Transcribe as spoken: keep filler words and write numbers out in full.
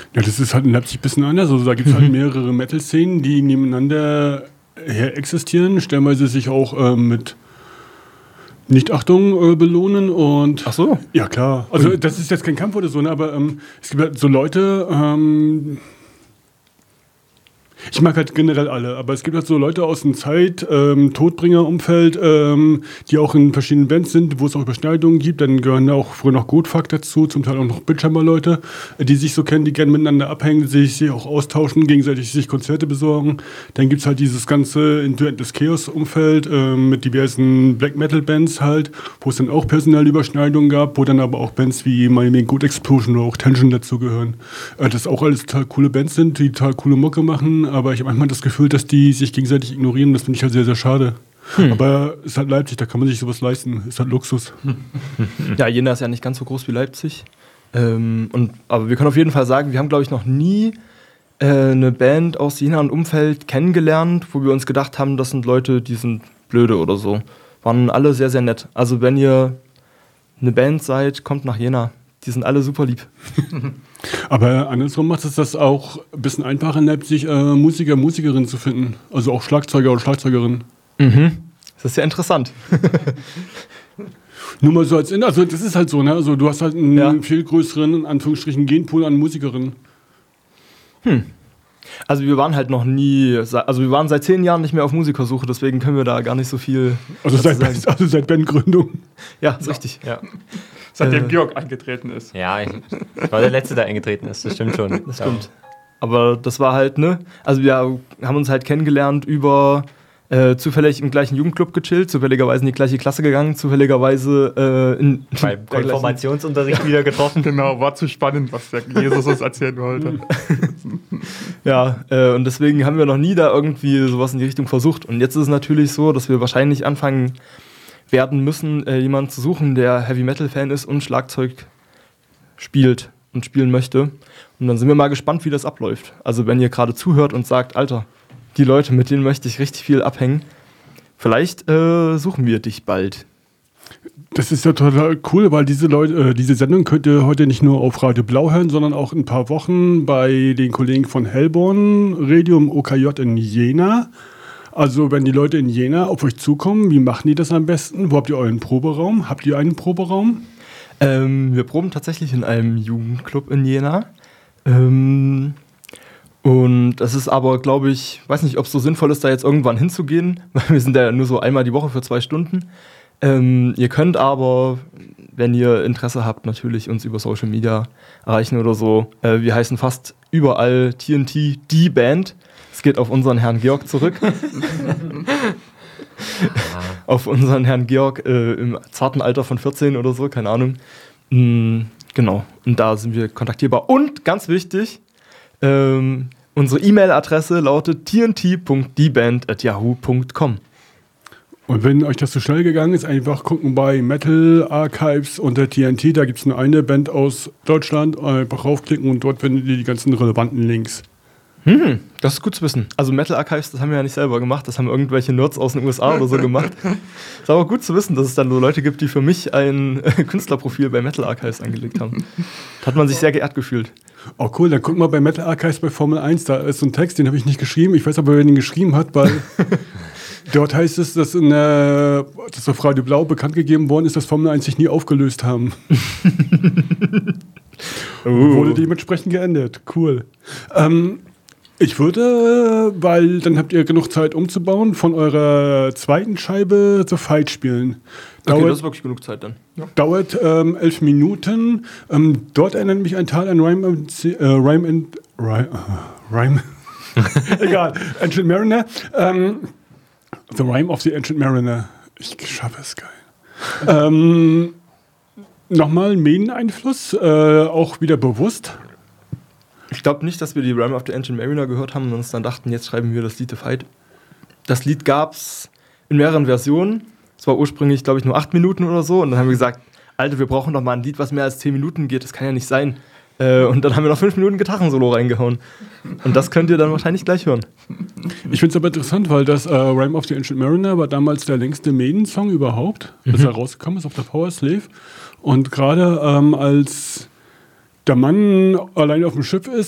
Ja, das ist halt in Leipzig ein bisschen anders. Also da gibt es halt mehrere Metal-Szenen, die nebeneinander her existieren, stellenweise sich auch äh, mit Nichtachtung äh, belohnen und... Ach so? Ja, klar. Also das ist jetzt kein Kampf oder so, ne? Aber ähm, es gibt halt so Leute... Ähm, ich mag halt generell alle, aber es gibt halt so Leute aus dem Zeit-, ähm, Todbringer-Umfeld, ähm, die auch in verschiedenen Bands sind, wo es auch Überschneidungen gibt. Dann gehören auch früher noch Goatfuck dazu, zum Teil auch noch Bitchammer-Leute, die sich so kennen, die gerne miteinander abhängen, sich, sich auch austauschen, gegenseitig sich Konzerte besorgen. Dann gibt es halt dieses ganze Into Endless Chaos-Umfeld ähm, mit diversen Black-Metal-Bands halt, wo es dann auch personelle Überschneidungen gab, wo dann aber auch Bands wie Miami Good Explosion oder auch Tension dazugehören. Äh, das auch alles total coole Bands sind, die total coole Mucke machen, aber ich habe manchmal das Gefühl, dass die sich gegenseitig ignorieren. Das finde ich halt sehr, sehr schade. Hm. Aber es ist halt Leipzig, da kann man sich sowas leisten. Ist halt Luxus. Ja, Jena ist ja nicht ganz so groß wie Leipzig. Ähm, und, aber wir können auf jeden Fall sagen, wir haben, glaube ich, noch nie äh, eine Band aus Jena und Umfeld kennengelernt, wo wir uns gedacht haben, das sind Leute, die sind blöde oder so. Waren alle sehr, sehr nett. Also wenn ihr eine Band seid, kommt nach Jena. Die sind alle super lieb. Aber andersrum macht es das auch ein bisschen einfacher in Leipzig, äh, Musiker, Musikerinnen zu finden. Also auch Schlagzeuger oder Schlagzeugerinnen. Mhm. Das ist ja interessant. Nur mal so als in, also das ist halt so, ne? Also du hast halt einen ja. viel größeren, in Anführungsstrichen, Genpool an Musikerinnen. Hm. Also wir waren halt noch nie, also wir waren seit zehn Jahren nicht mehr auf Musikersuche, deswegen können wir da gar nicht so viel Also seit, also seit Bandgründung. Ja, ist ja. richtig. Ja. Seitdem äh, Georg eingetreten ist. Ja, ich, ich war der Letzte, der eingetreten ist, das stimmt schon. Das stimmt. Aber das war halt, ne, also wir haben uns halt kennengelernt über äh, zufällig im gleichen Jugendclub gechillt, zufälligerweise in die gleiche Klasse gegangen, zufälligerweise äh, in beim Konfirmationsunterricht wieder getroffen. Genau, war zu spannend, was der Jesus uns erzählen wollte. Ja, äh, und deswegen haben wir noch nie da irgendwie sowas in die Richtung versucht. Und jetzt ist es natürlich so, dass wir wahrscheinlich anfangen werden müssen, äh, jemanden zu suchen, der Heavy-Metal-Fan ist und Schlagzeug spielt und spielen möchte. Und dann sind wir mal gespannt, wie das abläuft. Also wenn ihr gerade zuhört und sagt, Alter, die Leute, mit denen möchte ich richtig viel abhängen, vielleicht äh, suchen wir dich bald. Das ist ja total cool, weil diese Leute, äh, diese Sendung könnt ihr heute nicht nur auf Radio Blau hören, sondern auch in ein paar Wochen bei den Kollegen von Hellborn Radio im O K J in Jena. Also wenn die Leute in Jena auf euch zukommen, wie machen die das am besten? Wo habt ihr euren Proberaum? Habt ihr einen Proberaum? Ähm, wir proben tatsächlich in einem Jugendclub in Jena. Ähm, und das ist aber, glaube ich, weiß nicht, ob es so sinnvoll ist, da jetzt irgendwann hinzugehen, weil wir sind ja nur so einmal die Woche für zwei Stunden. Ähm, ihr könnt aber, wenn ihr Interesse habt, natürlich uns über Social Media erreichen oder so. Äh, wir heißen fast überall T N T, die Band. Es geht auf unseren Herrn Georg zurück. Auf unseren Herrn Georg äh, im zarten Alter von vierzehn oder so, keine Ahnung. Mm, genau, und da sind wir kontaktierbar. Und ganz wichtig, ähm, unsere E-Mail-Adresse lautet t n t punkt d band at yahoo punkt com. Und wenn euch das zu schnell gegangen ist, einfach gucken bei Metal Archives unter T N T, da gibt es nur eine Band aus Deutschland, einfach raufklicken und dort findet ihr die ganzen relevanten Links. Hm, das ist gut zu wissen. Also Metal Archives, das haben wir ja nicht selber gemacht, das haben irgendwelche Nerds aus den U S A oder so gemacht. Ist aber gut zu wissen, dass es dann so Leute gibt, die für mich ein äh, Künstlerprofil bei Metal Archives angelegt haben. Da hat man sich sehr geehrt gefühlt. Oh cool, dann guck mal bei Metal Archives bei Formel eins, da ist so ein Text, den habe ich nicht geschrieben, ich weiß aber, wer den geschrieben hat, weil dort heißt es, dass, in der, dass auf Radio Blau bekannt gegeben worden ist, dass Formel eins sich nie aufgelöst haben. oh. Wurde dementsprechend geändert. Cool. Ähm, ich würde, weil dann habt ihr genug Zeit umzubauen, von eurer zweiten Scheibe The Fight spielen. Dauert, okay, das ist wirklich genug Zeit dann. Ja. Dauert ähm, elf Minuten. Ähm, dort erinnert mich ein Teil an Rhyme and... Äh, Rhyme and... Rhyme... Uh, Rhyme... Egal. Ancient Mariner. Ähm, The Rime of the Ancient Mariner. Ich schaffe es, geil. ähm, Nochmal Mähen-Einfluss, äh, auch wieder bewusst. Ich glaube nicht, dass wir die Rime of the Ancient Mariner gehört haben und uns dann dachten, jetzt schreiben wir das Lied The Fight. Das Lied gab es in mehreren Versionen. Es war ursprünglich, glaube ich, nur acht Minuten oder so. Und dann haben wir gesagt, Alter, wir brauchen doch mal ein Lied, was mehr als zehn Minuten geht. Das kann ja nicht sein. Äh, und dann haben wir noch fünf Minuten Gitarrensolo reingehauen. Und das könnt ihr dann wahrscheinlich gleich hören. Ich finde es aber interessant, weil das äh, Rime of the Ancient Mariner war damals der längste Maiden-Song überhaupt, mhm. bis er rausgekommen ist auf der Power Slave. Und gerade ähm, als der Mann allein auf dem Schiff ist